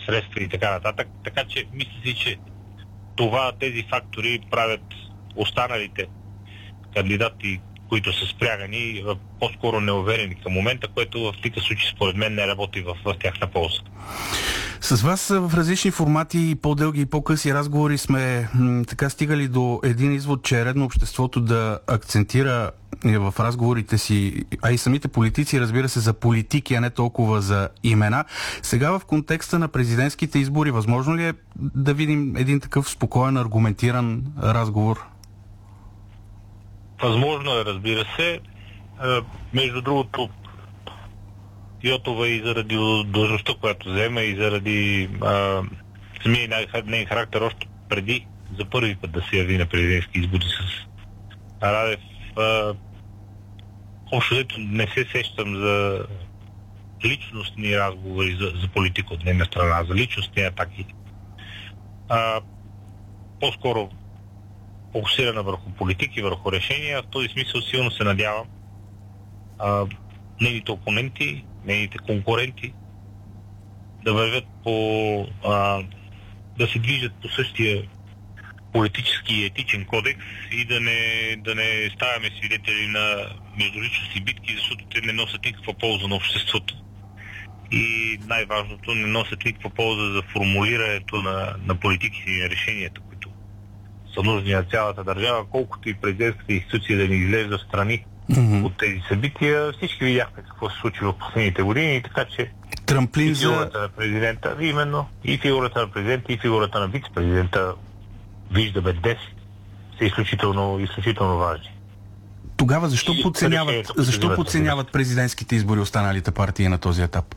средства и така нататък. Така че мисля си, че тези фактори правят останалите кандидати, които са спрягани, по-скоро неуверени към момента, което в такива случаи според мен не работи в тяхна полза. С вас в различни формати, по-дълги и по-къси разговори сме така стигали до един извод, че е редно обществото да акцентира в разговорите си, а и самите политици, разбира се, за политики, а не толкова за имена. Сега в контекста на президентските избори, възможно ли е да видим един такъв спокоен, аргументиран разговор? Възможно е, разбира се. Между другото, Йотова и заради длъжността, която взема, и заради самия нейн характер, още преди за първи път да се яви на президентски избори с Радев, общо взето не се сещам за личностни разговори за политика от нейна страна, за личностни атаки. По-скоро фокусирана върху политики, върху решения. В този смисъл силно се надявам нейните опоненти, нейните конкуренти да вървят да се движат по същия политически и етичен кодекс и да не ставаме свидетели на междуличностни битки, защото те не носят никаква полза на обществото. И най-важното, не носят никаква полза за формулирането на политиките и на решенията, които са нужни на цялата държава, колкото и президентските институции да ни изглежда страни от тези събития. Всички видяхме какво се случи в последните години, така че Трамплин и фигурата на президента, именно, и фигурата на президента, и фигурата на вице-президента, виждаме днес, са изключително важни. Тогава защо подценяват президентските избори останалите партии на този етап?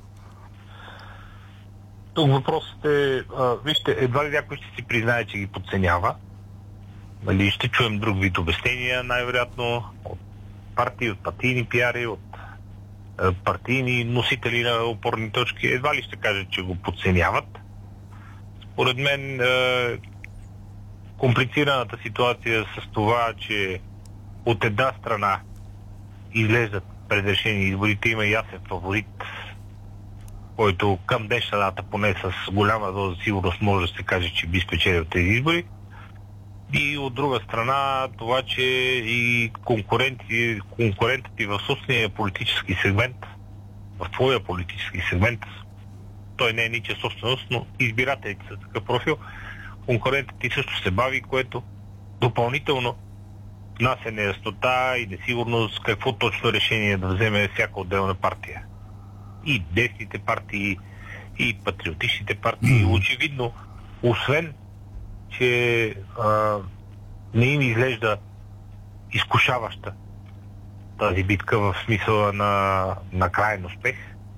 Тук въпросът е, вижте, едва ли някой ще си признае, че ги подценява. Нали, ще чуем друг вид обяснения, най-вероятно от партии, от партийни пиари, от партийни носители на опорни точки. Едва ли ще кажат, че го подценяват. Според мен комплицираната ситуация с това, че от една страна излезат предрешени изборите, има ясен фаворит, който към днешна дата, поне с голяма доза сигурност, може да се каже, че би спечелил тези избори. И от друга страна това, че и конкурентът и в собствения политически сегмент, в твоя политически сегмент, той не е ничия собственост, но избирателите са такъв профил, конкурентът ти също се бави, което допълнително внася неяснота и несигурност какво точно решение да вземе всяка отделна партия. И десните партии, и патриотичните партии. Очевидно, освен че не им изглежда изкушаваща тази битка в смисъла на краен успех,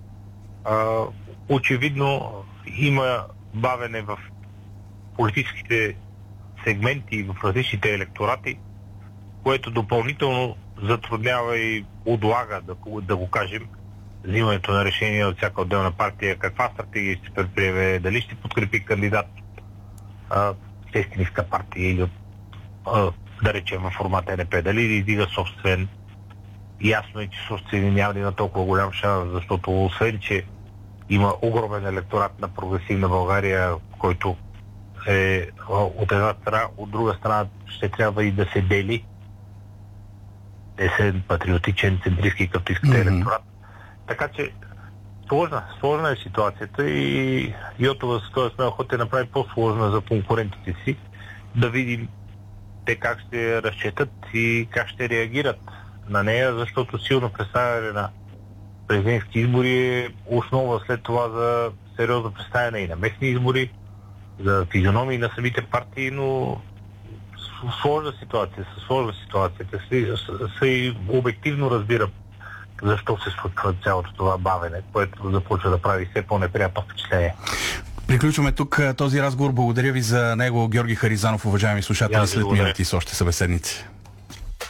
очевидно има бавене в политическите сегменти и в различните електорати, което допълнително затруднява и отлага, да го кажем, взимането на решение от всяка отделна партия, каква стратегия ще предприеме, дали ще подкрепи кандидат истинска партия или да речем в формата НП, дали да издига собствен. Ясно е, че собствени няма да има толкова голям шанс, защото освен, че има огромен електорат на прогресивна България, който е от една страна, от друга страна ще трябва и да се дели десен, патриотичен, центристски, както искате електорат. Така че сложна е ситуацията и Йотова с този сме охота направи по-сложна за конкурентите си, да видим те как ще разчетат и как ще реагират на нея, защото силно представяне на президентски избори е основа след това за сериозно представяне и на местни избори, за физиономии на самите партии, но сложна ситуацията. И обективно разбирам защо се случва цялото това бавене, което започва да прави все по-неприятно впечатление. Приключваме тук този разговор. Благодаря ви за него, Георги Харизанов, уважаеми слушатели, след минути с още събеседници.